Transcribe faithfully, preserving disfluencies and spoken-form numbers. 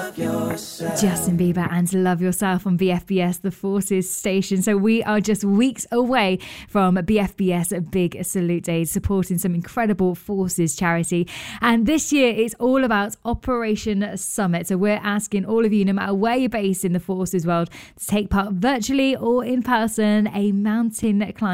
Justin Bieber and Love Yourself on B F B S, the Forces station. So we are just weeks away from B F B S Big Salute Day, supporting some incredible Forces charity. And this year it's all about Operation Summit. So we're asking all of you, no matter where you're based in the Forces world, to take part virtually or in person, a mountain climb